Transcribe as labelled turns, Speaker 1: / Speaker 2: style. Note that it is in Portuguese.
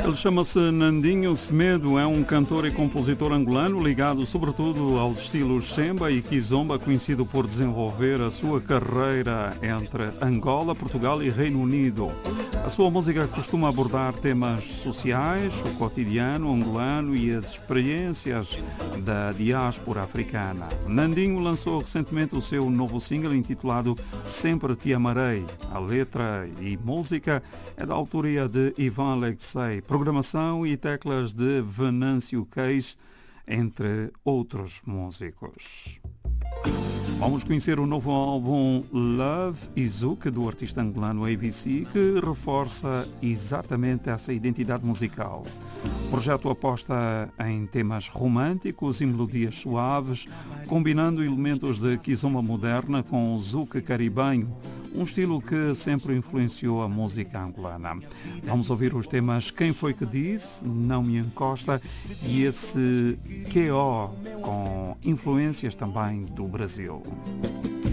Speaker 1: Ele chama-se Nandinho Semedo, é um cantor e compositor angolano ligado sobretudo aos estilos samba e kizomba, conhecido por desenvolver a sua carreira entre Angola, Portugal e Reino Unido. A sua música costuma abordar temas sociais, o cotidiano angolano e as experiências da diáspora africana. Nandinho lançou recentemente o seu novo single intitulado Sempre Te Amarei. A letra e música é da autoria de Ivan Alexei, programação e teclas de Venâncio Queixe, entre outros músicos. Vamos conhecer o novo álbum Love Izuke, do artista angolano AVC, que reforça exatamente essa identidade musical. O projeto aposta em temas românticos e melodias suaves, combinando elementos de kizomba moderna com o zouk caribenho, um estilo que sempre influenciou a música angolana. Vamos ouvir os temas Quem Foi Que Disse, Não Me Encosta e esse QO, com influências também do Brasil.